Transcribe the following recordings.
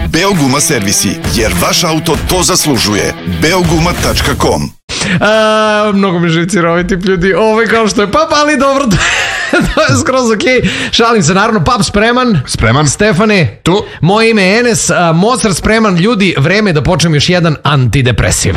Beoguma servisi, jer vaš auto to zaslužuje. Beoguma.com. Mnogo mi živcira ovaj tip ljudi. Ovo je kao što je Pap, ali dobro, to je skroz okej. Šalim se, naravno. Pap spreman? Spreman. Stefane? Tu. Moje ime je Enes, Mozart spreman. Ljudi, vreme je da počnem još jedan antidepresiv.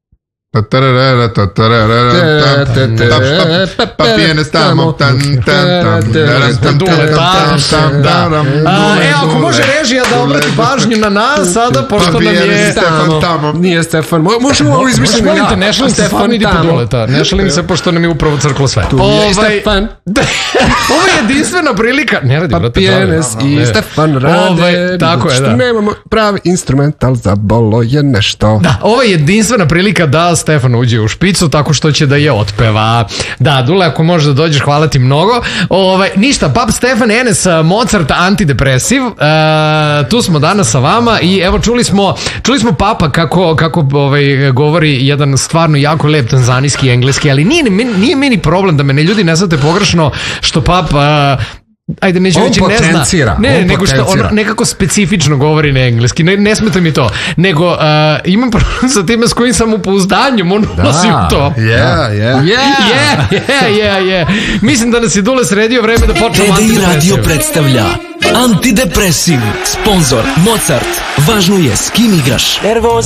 Ako može režija da obrati pažnju na nas sada, pošto nam je nije Stefan, možemo ovo izmisliti ja. Ne šalim se, Stefan idi po Duleta. Ne šalim se, pošto nam je upravo crklo sve. Tu je Stefan. Ovo je jedinstvena prilika. Ne radi, brate. Papijenes i Stefan rade. Tako je, da. Nemamo pravi instrumental, zabolo je nešto. Da, ovo je jedinstvena prilika da Stefan uđe u špicu tako što će da je otpeva. Da, Dule, ako možeš da dođeš, hvala ti mnogo. Ništa, Pap, Stefan, Enes, Mozart, antidepresiv. Tu smo danas sa vama i evo čuli smo Papa kako govori jedan stvarno jako lep tanzanijski engleski, ali nije meni problem da me ljudi ne znate pogrešno što Pap... Ajde, neću reći ne zna. Ne, nego što on nekako specifično govori na engleski. Ne smeta mi to. Nego imam problem sa time s kojim samopouzdanjem on ulazi u to. Mislim da nas je Dule sredio, vreme da počnemo antidepresiv. TDI Radio predstavlja Antidepresiv. Sponzor Mozart. Važno je s kim igraš. Nervoza